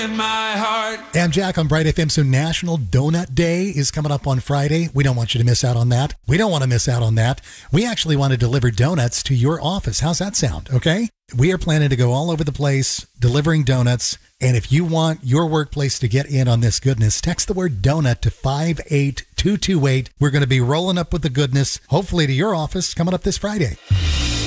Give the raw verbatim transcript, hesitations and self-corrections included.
in my heart. I'm Jack on Bright F M. So National Donut Day is coming up on Friday. We don't want you to miss out on that. We don't want to miss out on that. We actually want to deliver donuts to your office. How's that sound? Okay. We are planning to go all over the place delivering donuts. And if you want your workplace to get in on this goodness, text the word donut to five eight two two eight. We're going to be rolling up with the goodness, hopefully to your office, coming up this Friday.